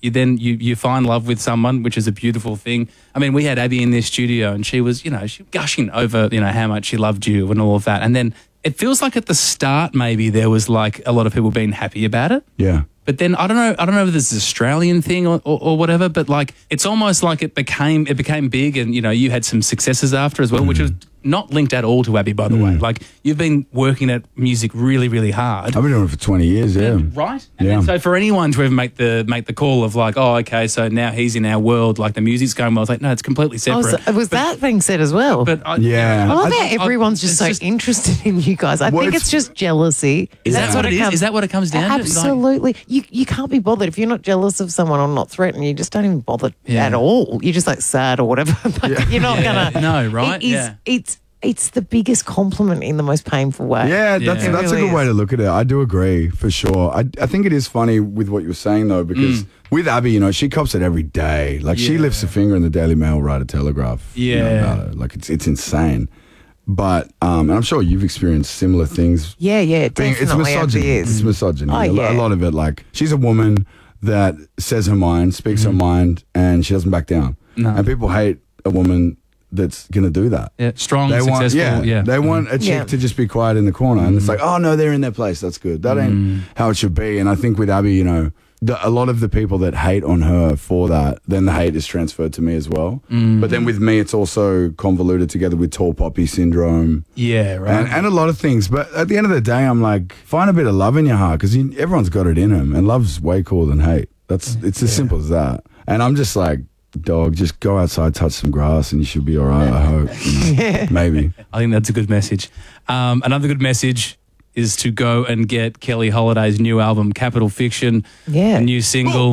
you find love with someone, which is a beautiful thing. I mean, we had Abby in this studio and she was, she was gushing over, how much she loved you and all of that. And then it feels like at the start maybe there was like a lot of people being happy about it. Yeah. But then I don't know if this is an Australian thing or whatever, but like it's almost like it became big and, you had some successes after as well, which was not linked at all to Abby, by the way. Like you've been working at music really, really hard. I've been doing it for 20 years, yeah. Right? And then, so for anyone to ever make the call of like, oh, okay, so now he's in our world, like the music's going well, it's like, no, it's completely separate. Was that being said as well? But I love how everyone's just so interested in you guys. I think it's just jealousy. Is that what it is? Is that what it comes down to? Absolutely. You can't be bothered. If you're not jealous of someone or not threatened, you just don't even bother at all. You're just like sad or whatever. You're not going to. No, right? It's the biggest compliment in the most painful way. Yeah, that's a good way to look at it. I do agree, for sure. I think it is funny with what you were saying, though, because with Abby, she cops it every day. Like, she lifts a finger in the Daily Mail, write a Telegraph. About it. Like, it's insane. But, and I'm sure you've experienced similar things. Yeah, definitely. It's misogyny. It's misogyny. Oh, yeah. A lot of it, like, she's a woman that says her mind, speaks her mind, and she doesn't back down. No. And people hate a woman that's going to do that. Yeah, strong, successful. They want a chick to just be quiet in the corner. And it's like, oh, no, they're in their place. That's good. That ain't how it should be. And I think with Abby, a lot of the people that hate on her for that, then the hate is transferred to me as well. But then with me, it's also convoluted together with tall poppy syndrome. Yeah, right. And a lot of things. But at the end of the day, I'm like, find a bit of love in your heart because everyone's got it in them. And love's way cooler than hate. It's as simple as that. And I'm just like, dog, just go outside, touch some grass, and you should be all right, I hope. Maybe. I think that's a good message. Another good message is to go and get Kelly Holiday's new album, Capital Fiction. Yeah. The new single,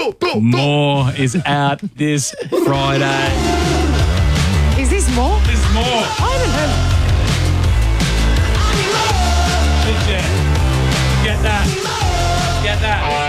More, is out this Friday. Is this More? This is More. I haven't heard. Get that.